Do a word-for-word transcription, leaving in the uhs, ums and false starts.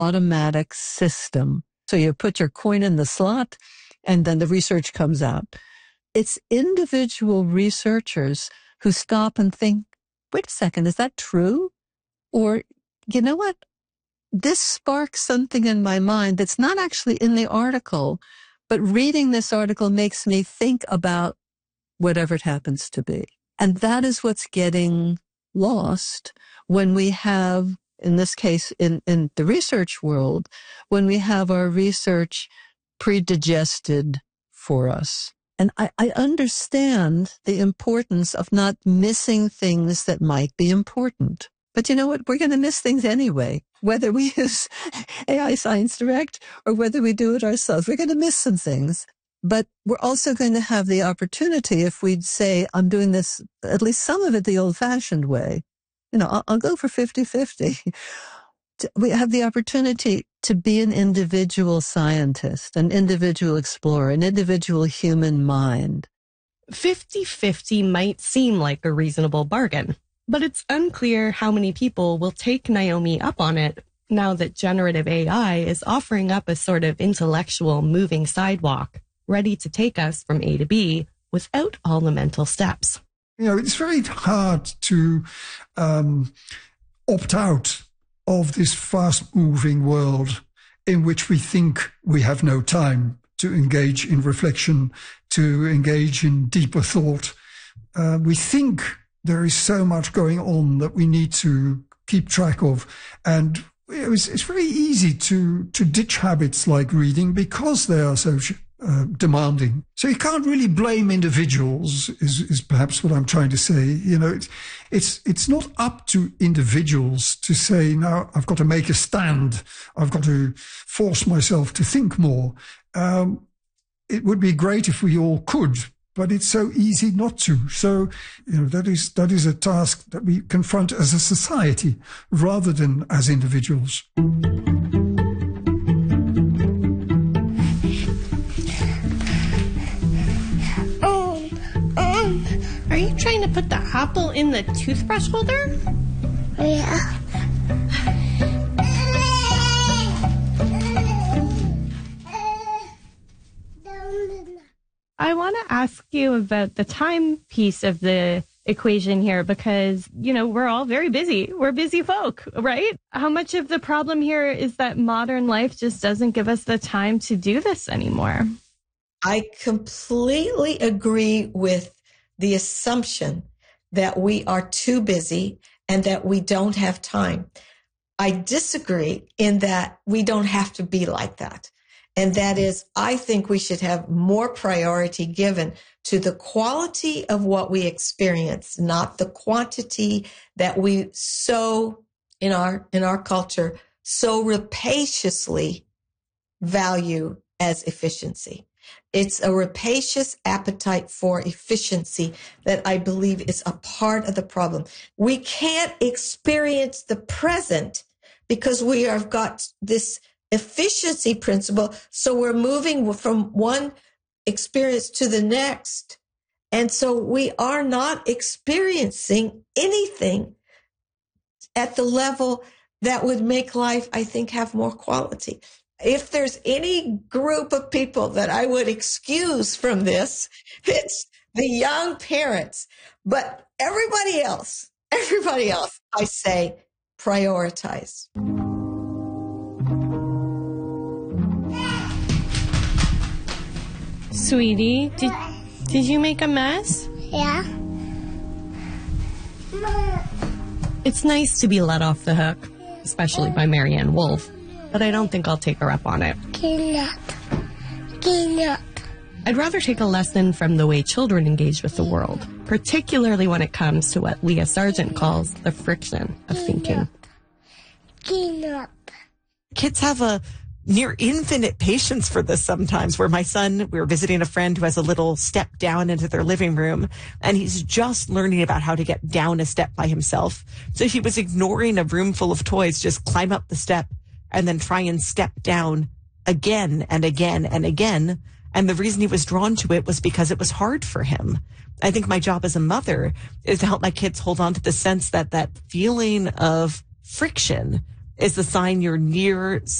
automatic system. So you put your coin in the slot and then the research comes out. It's individual researchers who stop and think, wait a second, is that true? Or, you know what? This sparks something in my mind that's not actually in the article, but reading this article makes me think about whatever it happens to be. And that is what's getting lost when we have, in this case, in, in the research world, when we have our research predigested for us. And I, I understand the importance of not missing things that might be important. But you know what? We're going to miss things anyway, whether we use A I Science Direct or whether we do it ourselves. We're going to miss some things. But we're also going to have the opportunity, if we'd say, I'm doing this, at least some of it the old-fashioned way, you know, I'll, I'll go for fifty-fifty. We have the opportunity to be an individual scientist, an individual explorer, an individual human mind. fifty-fifty might seem like a reasonable bargain, but it's unclear how many people will take Naomi up on it now that generative A I is offering up a sort of intellectual moving sidewalk, ready to take us from A to B without all the mental steps. You know, it's very hard to um, opt out of this fast-moving world in which we think we have no time to engage in reflection, to engage in deeper thought. Uh, we think there is so much going on that we need to keep track of. And it was, it's very easy to, to ditch habits like reading because they are so uh, demanding. So you can't really blame individuals, is, is perhaps what I'm trying to say. You know, it's, it's, it's not up to individuals to say, now I've got to make a stand. I've got to force myself to think more. Um, it would be great if we all could, but it's so easy not to. So, you know, that is, that is a task that we confront as a society rather than as individuals. Are you trying to put the apple in the toothbrush holder? Yeah. I want to ask you about the time piece of the equation here because, you know, we're all very busy. We're busy folk, right? How much of the problem here is that modern life just doesn't give us the time to do this anymore? I completely agree with the assumption that we are too busy and that we don't have time. I disagree in that we don't have to be like that. And that is, I think we should have more priority given to the quality of what we experience, not the quantity that we so, in our, in our culture, so rapaciously value as efficiency. It's a rapacious appetite for efficiency that I believe is a part of the problem. We can't experience the present because we have got this efficiency principle. So we're moving from one experience to the next. And so we are not experiencing anything at the level that would make life, I think, have more quality. If there's any group of people that I would excuse from this, it's the young parents. But everybody else, everybody else, I say, prioritize. Sweetie, did, did you make a mess? Yeah. It's nice to be let off the hook, especially by Marianne Wolf. But I don't think I'll take her up on it. Clean up. Clean up. I'd rather take a lesson from the way children engage with the world, particularly when it comes to what Leah Sargent calls the friction of thinking. Clean up. Kids have a near infinite patience for this sometimes, where my son, we were visiting a friend who has a little step down into their living room, and he's just learning about how to get down a step by himself. So he was ignoring a room full of toys, just climb up the step and then try and step down again and again and again. And the reason he was drawn to it was because it was hard for him. I think my job as a mother is to help my kids hold on to the sense that that feeling of friction is the sign you're near